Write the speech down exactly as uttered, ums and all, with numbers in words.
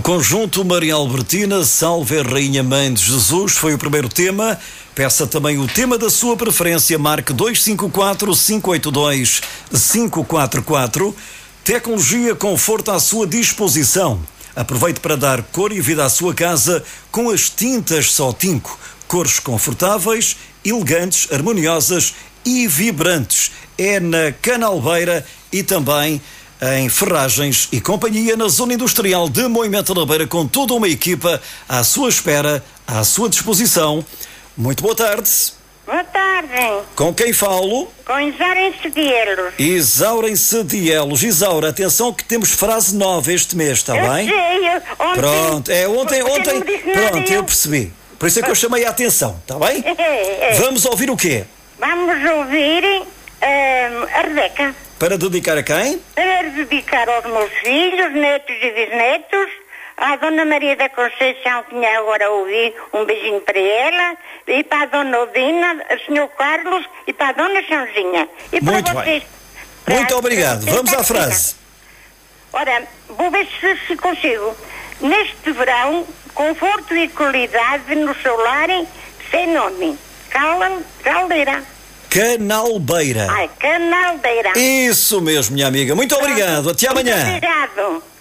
conjunto Maria Albertina, Salve a Rainha Mãe de Jesus, foi o primeiro tema. Peça também o tema da sua preferência, marque dois cinco quatro, cinco oito dois, cinco quatro quatro. Tecnologia, conforto à sua disposição. Aproveite para dar cor e vida à sua casa com as tintas Sotinco. Cores confortáveis, elegantes, harmoniosas e vibrantes. É na Canalbeira e também em Ferragens e Companhia, na Zona Industrial de Moimenta da Beira, com toda uma equipa à sua espera, à sua disposição. Muito boa tarde. Boa tarde. Com quem falo? Com Isaura em Cedielos. Isaura em Cedielos. Isaura, atenção que temos frase nova este mês, está eu bem? Sei, eu, ontem, Pronto, é ontem, ontem. Não disse nada, Pronto, eu... eu percebi. Por isso é que eu chamei a atenção, está bem? É, é. Vamos ouvir o quê? Vamos ouvir um, a Rebeca. Para dedicar a quem? Para dedicar aos meus filhos, netos e bisnetos, à Dona Maria da Conceição, que tinha agora ouvi, um beijinho para ela, e para a Dona Odina, o senhor Carlos, e para a Dona Chãozinha. E para Muito vocês. bem. Para Muito obrigado. Vamos à frase. Ora, vou ver se, se consigo. Neste verão, conforto e qualidade no seu lar, sem nome. Cala, caldeira. Canalbeira. Ai, Canalbeira. Isso mesmo, minha amiga. Muito obrigado. Até amanhã. Muito obrigado.